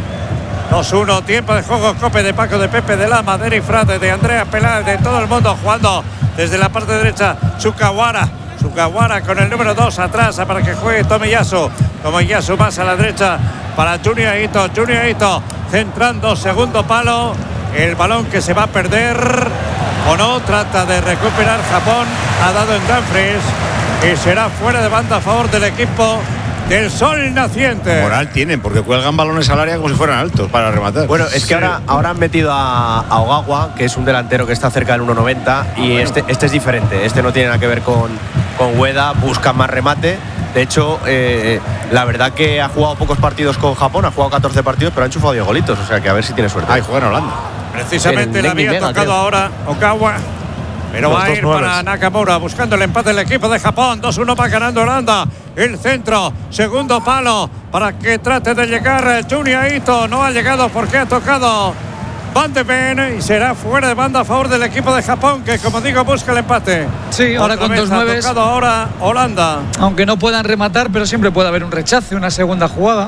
2-1, tiempo de juego, Cope de Paco, de Pepe, de Lama, de Eric Frade, de Andrea Peláez, de todo el mundo jugando desde la parte derecha. Sugawara con el número 2 atrás para que juegue Tomiyasu. Tomiyasu más a la derecha para Junya Ito. Junya Ito centrando, segundo palo. El balón que se va a perder o no, trata de recuperar Japón. Ha dado en Dumfries y será fuera de banda a favor del equipo del sol naciente. Moral tienen, porque cuelgan balones al área como si fueran altos para rematar. Bueno, es que ahora han metido a Ogawa, que es un delantero que está cerca del 1,90 y este es diferente. Este no tiene nada que ver con Ueda, busca más remate. De hecho, la verdad que ha jugado pocos partidos con Japón, ha jugado 14 partidos, pero ha enchufado 10 golitos, o sea que a ver si tiene suerte. Juega en Holanda. Precisamente le había tocado ahora Ogawa. Pero va a ir para Nakamura buscando el empate del equipo de Japón. 2-1 va ganando Holanda. El centro, segundo palo para que trate de llegar Junya Ito. No ha llegado porque ha tocado Van de Ven y será fuera de banda a favor del equipo de Japón, que como digo busca el empate. Sí, ahora con 2-9. Ha tocado ahora Holanda. Aunque no puedan rematar, pero siempre puede haber un rechace, una segunda jugada.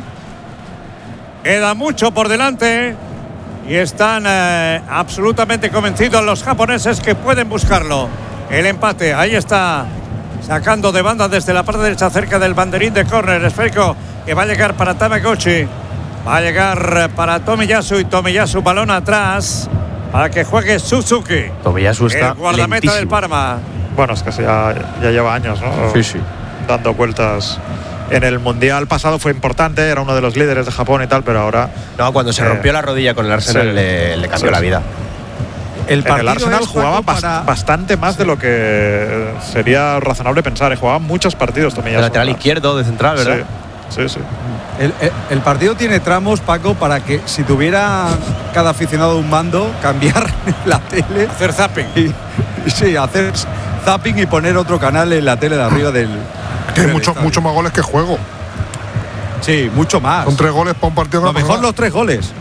Queda mucho por delante. Y están absolutamente convencidos los japoneses que pueden buscarlo. El empate, ahí está. Sacando de banda desde la parte derecha cerca del banderín de córner. Esférico que va a llegar para Tameguchi. Va a llegar para Tomiyasu y Tomiyasu balón atrás para que juegue Suzuki. Tomiyasu está el guardameta lentísimo del Parma. Bueno, es que ya lleva años, ¿no? Sí. Dando vueltas. En el Mundial pasado fue importante, era uno de los líderes de Japón y tal, pero ahora... No, cuando se rompió la rodilla con el Arsenal le cambió la vida. En el Arsenal jugaba bastante más de lo que sería razonable pensar. Jugaba muchos partidos Tomiyasu. De lateral izquierdo, de central, ¿verdad? Sí. El partido tiene tramos, Paco, para que si tuviera cada aficionado un mando, cambiar la tele. Hacer zapping. Sí, hacer zapping y poner otro canal en la tele de arriba del... Tiene mucho más goles que juego. Sí, mucho más. Son 3 goles para un partido. Lo mejor los 3 goles.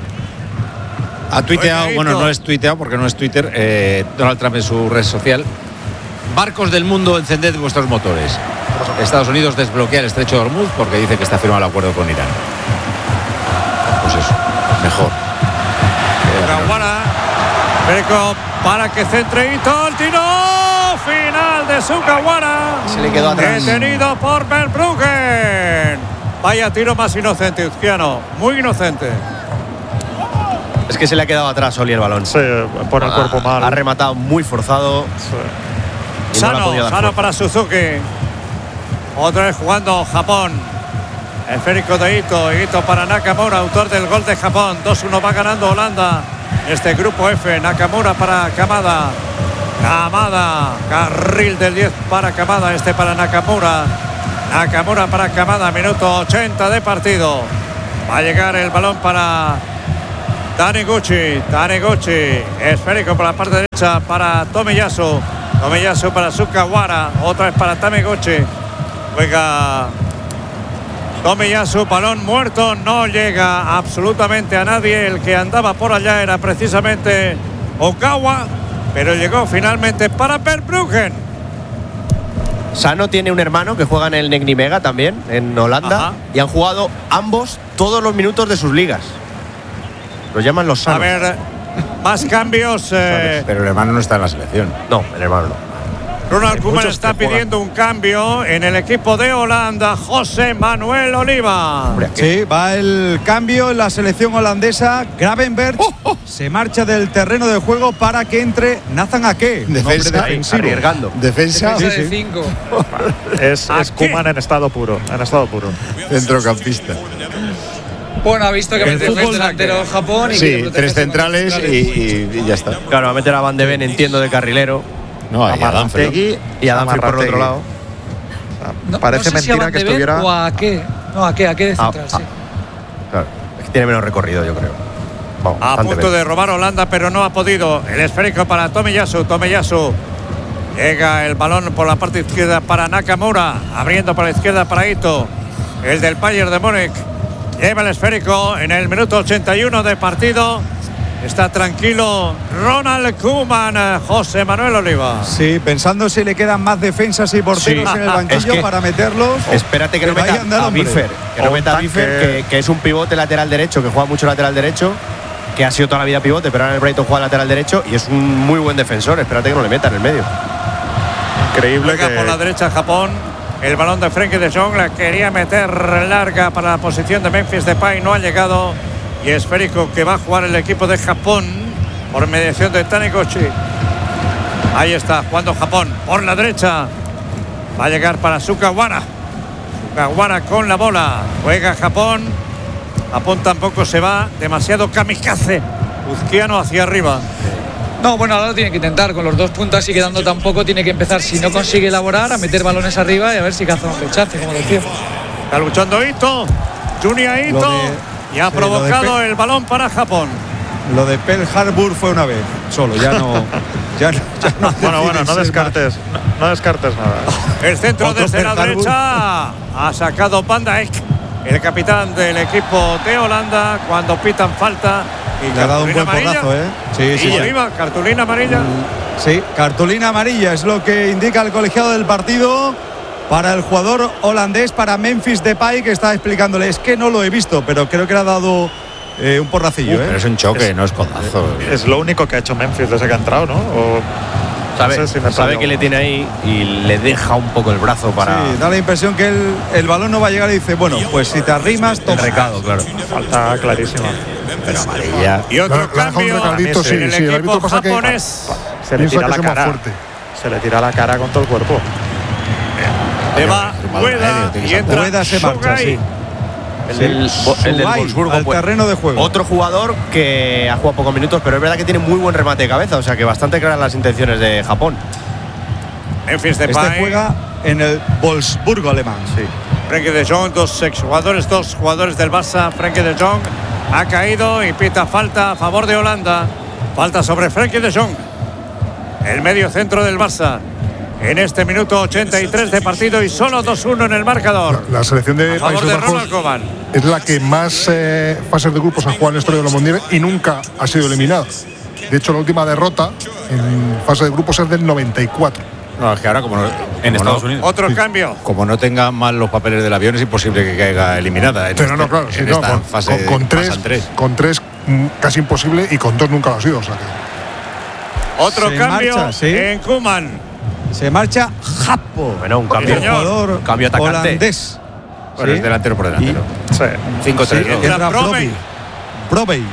Ha tuiteado, bueno, no es tuiteado porque no es Twitter, Donald Trump en su red social. Barcos del mundo, encended vuestros motores. Estados Unidos desbloquea el estrecho de Hormuz porque dice que está firmado el acuerdo con Irán. Pues eso, mejor. Perico para que centre Ito, el tiro final de Sugawara. Se le quedó atrás. Detenido por Verbruggen. Vaya tiro más inocente, Uzquiano. Muy inocente. Es que se le ha quedado atrás Oli el balón. Sí, pone el cuerpo mal. Ha rematado muy forzado. Sí. Sano para Suzuki. Otra vez jugando Japón. Esférico de Ito para Nakamura, autor del gol de Japón. 2-1 va ganando Holanda. Este grupo F. Nakamura para Kamada. Carril del 10 para Kamada. Este para Nakamura. Nakamura para Kamada. Minuto 80 de partido. Va a llegar el balón para Taniguchi. Esférico por la parte derecha para Tomiyasu. Para Sukawara. Otra vez para Taniguchi. Juega Tomiyasu, balón muerto, no llega absolutamente a nadie. El que andaba por allá era precisamente Okawa, pero llegó finalmente para Verbruggen. Sano tiene un hermano que juega en el Nijmegen también, en Holanda. Ajá. Y han jugado ambos todos los minutos de sus ligas. Los llaman los Sanos. A ver, más cambios. Pero el hermano no está en la selección. No, el hermano no. Ronald Koeman está pidiendo un cambio en el equipo de Holanda. José Manuel Oliva. Sí, va el cambio en la selección holandesa. Gravenberch se marcha del terreno de juego para que entre Nathan Ake. Defensa, arriesgando. Defensa de 5. Es Koeman en estado puro. Centrocampista. Bueno, ha visto que mete el delantero de Japón. Sí, 3 centrales y ya está. Claro, va a meter a Van de Ven, entiendo, de carrilero. No, a Danfrey y a Danfrey por el otro lado. Parece no sé mentira si que estuviera. O a qué. No, a qué de central, sí. Claro, es que tiene menos recorrido, yo creo. A punto de robar Holanda, pero no ha podido. El esférico para Tomiyasu. Llega el balón por la parte izquierda para Nakamura. Abriendo por la izquierda para Ito. El del Bayern de Múnich. Lleva el esférico en el minuto 81 de partido. Está tranquilo Ronald Koeman. José Manuel Oliva. Sí, pensando si le quedan más defensas y porteros en el banquillo para meterlos. Espérate que no meta a Biffer. Que no meta a Biffer, que es un pivote lateral derecho, que juega mucho lateral derecho, que ha sido toda la vida pivote, pero ahora en el Brighton juega lateral derecho y es un muy buen defensor. Espérate que no le meta en el medio. Increíble. Juega por la derecha Japón. El balón de Frenkie de Jong la quería meter larga para la posición de Memphis Depay. No ha llegado. Y esférico que va a jugar el equipo de Japón por mediación de Taniguchi. Ahí está, jugando Japón por la derecha. Va a llegar para Sukawara. Sukawara con la bola. Juega Japón. Japón tampoco se va. Demasiado kamikaze. Uzquiano hacia arriba. No, bueno, ahora lo tiene que intentar. Con los 2 puntas y quedando tan poco, tiene que empezar, si no consigue elaborar, a meter balones arriba y a ver si caza un rechace, como decía. Está luchando Ito. Junior Ito. Y ha provocado el balón para Japón. Lo de Pearl Harbor fue una vez, solo, ya no. Bueno, no descartes nada. El centro desde la derecha ha sacado Van Dijk, el capitán del equipo de Holanda, cuando pitan falta. Y le ha dado un buen porrazo, Sí. Cartulina amarilla. Sí, cartulina amarilla es lo que indica el colegiado del partido. Para el jugador holandés, para Memphis Depay, que está explicándole, es que no lo he visto, pero creo que le ha dado un porracillo. Pero es un choque, no es codazo. Es lo único que ha hecho Memphis desde que ha entrado, ¿no? Sabe que le tiene ahí y le deja un poco el brazo para. Sí, da la impresión que el balón no va a llegar y dice, bueno, pues si te arrimas, el recado, claro. Falta clarísima. Pero amarilla. Y otro cambio en el equipo japonés. Se le tira la cara. Se le tira la cara con todo el cuerpo. Se va Ueda y entra Ueda, se marcha, sí. El del Wolfsburgo, al terreno de juego. Otro jugador que ha jugado pocos minutos, pero es verdad que tiene muy buen remate de cabeza, o sea que bastante claras las intenciones de Japón. Memphis Depay. Este juega en el Wolfsburgo alemán. Sí. Frenkie de Jong, dos jugadores del Barça. Frenkie de Jong ha caído y pita falta a favor de Holanda. Falta sobre Frenkie de Jong, el medio centro del Barça. En este minuto 83 de partido y solo 2-1 en el marcador. La selección de Países Bajos es la que más fases de grupos ha jugado en la historia de los mundiales y nunca ha sido eliminada. De hecho, la última derrota en fase de grupos es del 94. No, es que ahora como no, en Estados Unidos. Otro cambio. Como no tenga mal los papeles del avión, es imposible que caiga eliminada. Pero no, claro, sí, con tres casi imposible y con 2 nunca lo ha sido. O sea que... Otro cambio en Koeman. Se marcha Japo. Bueno, un cambio, jugador cambio atacante. Holandés. Bueno, es delantero por delantero. Sí. 5-3. Entra Brobey.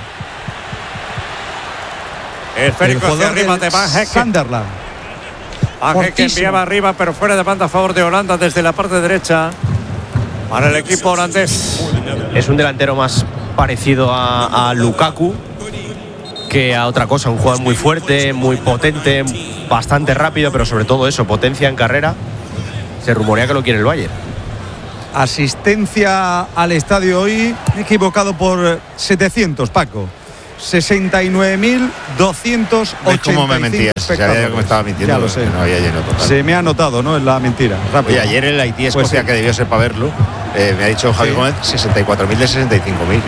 Esférico hacia arriba de Van Hekken. Sunderland. Van Hekken enviaba arriba, pero fuera de banda a favor de Holanda desde la parte derecha. Para el equipo holandés. Es un delantero más parecido a Lukaku que a otra cosa. Un jugador muy fuerte, muy potente, bastante rápido, pero sobre todo eso, potencia en carrera. Se rumorea que lo quiere el Bayern. Asistencia al estadio hoy, equivocado por 700, Paco. 69.285. ¿Cómo me mentías? Sabía que me estaba mintiendo. Ya lo sé. No había lleno total. Se me ha notado, ¿no? En la mentira. Rápido. Oye, ayer el Haití-Escocia, que debió ser para verlo, me ha dicho Javi Gómez 64.000 de 65.000.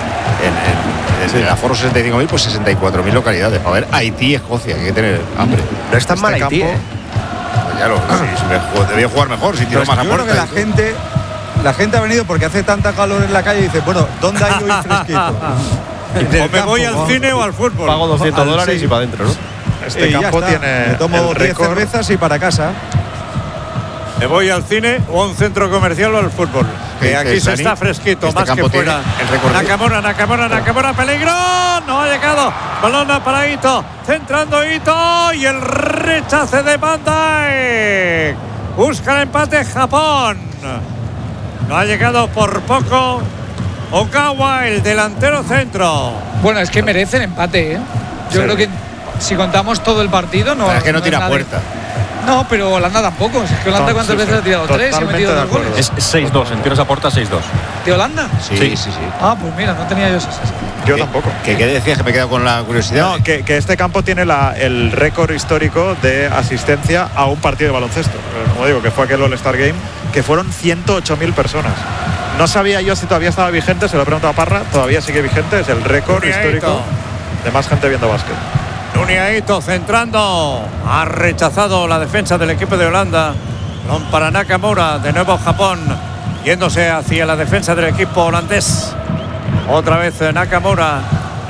En el aforo 65.000, pues 64.000 localidades. Para ver Haití-Escocia, hay que tener hambre. No es tan mal Haití, Pues ya debió jugar mejor, si tiró más a puerta. Yo creo que la gente ha venido porque hace tanta calor en la calle y dice, bueno, ¿dónde hay hoy fresquito? O me voy al cine o al fútbol. Pago $200 y para adentro, ¿no? Este campo tiene. Me tomo 10 cervezas y para casa. Me voy al cine o a un centro comercial o al fútbol. Que aquí se está fresquito, más que fuera. Nakamura, peligro. No ha llegado. Balón para Ito. Centrando Ito. Y el rechace de Van Dijk. Busca el empate Japón. No ha llegado por poco. Ogawa, el delantero centro. Bueno, es que merece el empate, ¿eh? Yo creo que si contamos todo el partido, no. Pero es que no tira es puerta. No, pero Holanda tampoco. Es que Holanda, ¿cuántas veces ha tirado? 3 y ha metido 2 goles. Es 6-2, en tiros a puerta 6-2. ¿De Holanda? Sí. Ah, pues mira, no tenía yo esas. Yo tampoco. ¿Qué decías? Que me he quedado con la curiosidad. No, que este campo tiene el récord histórico de asistencia a un partido de baloncesto. Como digo, que fue aquel All-Star Game, que fueron 108.000 personas. No sabía yo si todavía estaba vigente, se lo he preguntado a Parra, todavía sigue vigente, es el récord histórico de más gente viendo básquet. Nuniaito centrando, ha rechazado la defensa del equipo de Holanda. Balón para Nakamura, de nuevo Japón, yéndose hacia la defensa del equipo holandés. Otra vez Nakamura,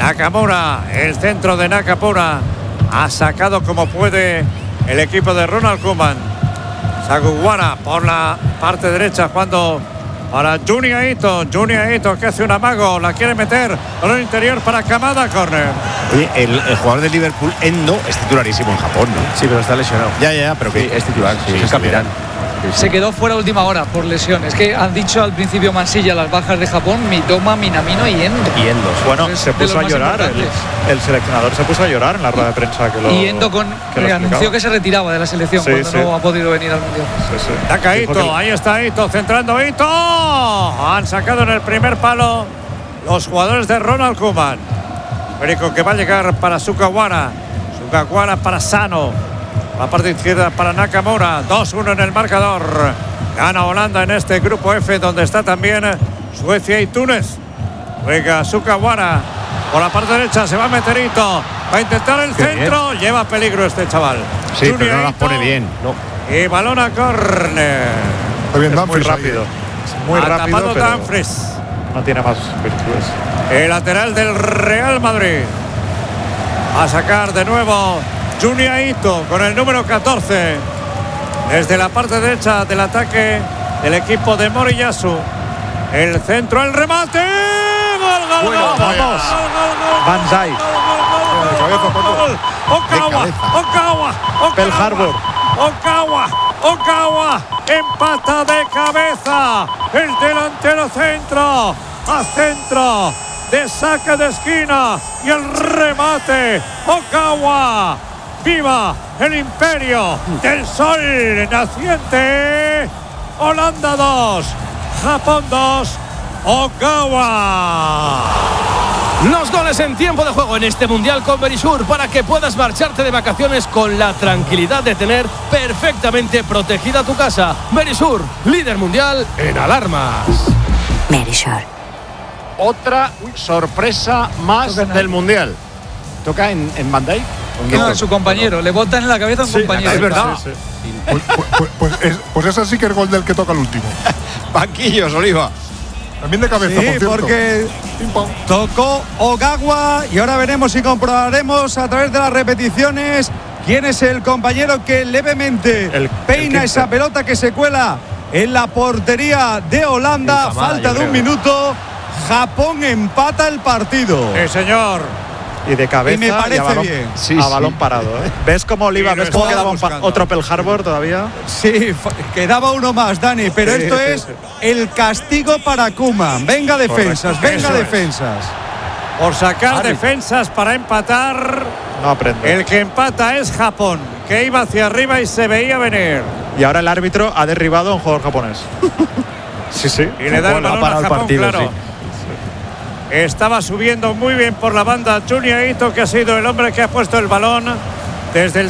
el centro de Nakamura, ha sacado como puede el equipo de Ronald Koeman. Sugawara por la parte derecha jugando para Juniaito que hace un amago, la quiere meter al interior para Kamada, córner. Oye, el jugador de Liverpool, Endo, es titularísimo en Japón, ¿no? Sí, pero está lesionado. Ya, pero que es titular, es capitán. Se quedó fuera última hora por lesión. Es que han dicho al principio Mansilla las bajas de Japón, Mitoma, Minamino y Endo. Bueno, se puso a llorar. El seleccionador se puso a llorar en la rueda de prensa que lo. Y Endo anunció que se retiraba de la selección cuando no ha podido venir al mundial. Saca Ito, ahí está Ito, centrando Ito. Han sacado en el primer palo los jugadores de Ronald Koeman. Perico que va a llegar para Sugawara para Sano. La parte izquierda para Nakamura. 2-1 en el marcador. Gana Holanda en este grupo F, donde está también Suecia y Túnez. Juega Sugawara por la parte derecha, se va a meter Ito. Va a intentar el centro. Bien. Lleva peligro este chaval. Sí, Junior pero no las pone bien. No. Y balón a córner. Muy bien, muy rápido. Muy rápido, tapado pero Dumfries. No tiene más virtudes. El lateral del Real Madrid. A sacar de nuevo Juniaito con el número 14. Desde la parte derecha del ataque del equipo de Moriyasu. El centro, el remate. ¡Gol! Vamos. Van Dijk. Ogawa. Pearl Harbor. Ogawa. Empata de cabeza. El delantero centro. A centro. De saque de esquina. Y el remate. Ogawa. ¡Viva el imperio del sol naciente! Holanda 2, Japón 2, Ogawa. Los goles en tiempo de juego en este Mundial con Verisur para que puedas marcharte de vacaciones con la tranquilidad de tener perfectamente protegida tu casa. Verisur, líder mundial en alarmas. Verisur. Otra sorpresa más del Mundial. ¿Toca en Van Dijk? No, a su compañero, le botan en la cabeza a un compañero. Es verdad. Sí. Pues ese sí que es el gol del que toca el último. Banquillos, Oliva. También de cabeza, por cierto. Porque tocó Ogawa y ahora veremos y comprobaremos a través de las repeticiones quién es el compañero que levemente peina esa pelota que se cuela en la portería de Holanda. Falta de un minuto. Japón empata el partido. Sí, señor. Y de cabeza y me parece balón, bien. A balón parado. ¿Ves cómo Oliva? ¿Ves cómo quedaba otro Pearl Harbor todavía? Sí, quedaba uno más, Dani. Pero esto es el castigo para Koeman. Venga defensas, venga defensas. Por sacar defensas para empatar. No aprende. El que empata es Japón, que iba hacia arriba y se veía venir. Y ahora el árbitro ha derribado a un jugador japonés. Sí. Y le da el balón a Japón, partido, claro. Sí. Estaba subiendo muy bien por la banda Junya Ito, que ha sido el hombre que ha puesto el balón desde el